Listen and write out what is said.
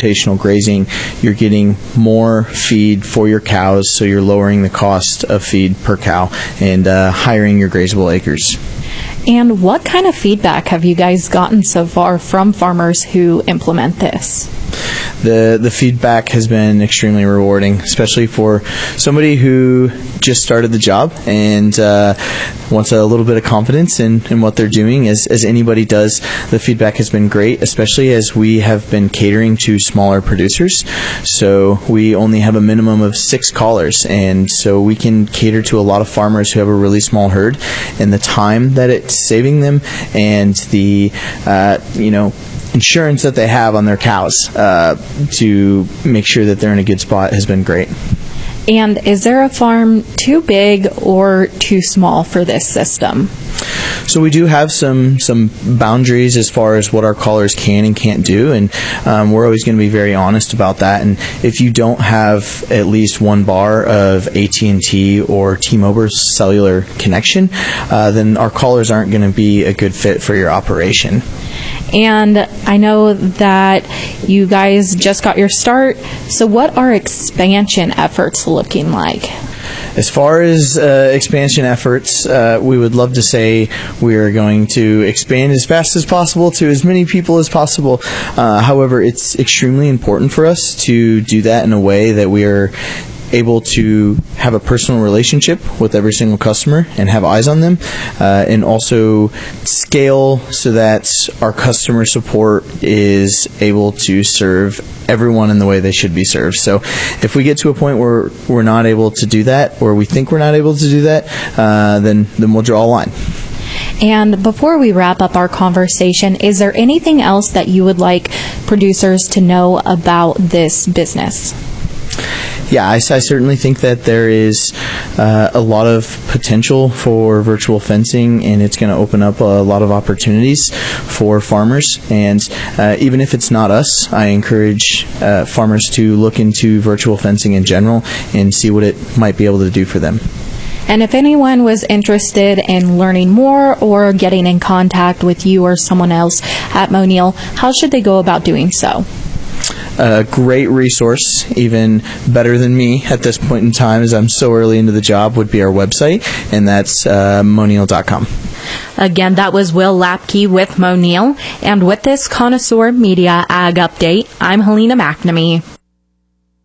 rotational grazing, you're getting more feed for your cows, so you're lowering the cost of feed per cow and hiring your grazable acres. And what kind of feedback have you guys gotten so far from farmers who implement this? The feedback has been extremely rewarding, especially for somebody who just started the job and wants a little bit of confidence in what they're doing, as anybody does. The feedback has been great, especially as we have been catering to smaller producers. So we only have a minimum of 6 collars, and so we can cater to a lot of farmers who have a really small herd, and the time that it's saving them and the insurance that they have on their cows to make sure that they're in a good spot has been great. And is there a farm too big or too small for this system? So we do have some boundaries as far as what our collars can and can't do, and we're always going to be very honest about that. And if you don't have at least one bar of AT&T or T-Mobile cellular connection, then our collars aren't going to be a good fit for your operation. And I know that you guys just got your start, so what are expansion efforts looking like? As far as expansion efforts, we would love to say we are going to expand as fast as possible to as many people as possible. However, it's extremely important for us to do that in a way that we are able to have a personal relationship with every single customer and have eyes on them, and also scale so that our customer support is able to serve everyone in the way they should be served. So if we get to a point where we're not able to do that, or we think we're not able to do that, then we'll draw a line. And before we wrap up our conversation, is there anything else that you would like producers to know about this business? Yeah, I certainly think that there is a lot of potential for virtual fencing, and it's going to open up a lot of opportunities for farmers. And even if it's not us, I encourage farmers to look into virtual fencing in general and see what it might be able to do for them. And if anyone was interested in learning more or getting in contact with you or someone else at Monil, how should they go about doing so? A great resource, even better than me at this point in time, as I'm so early into the job, would be our website, and that's monil.com. Again, that was Will Lapke with Monil, and with this Connoisseur Media Ag Update, I'm Helena McNamee.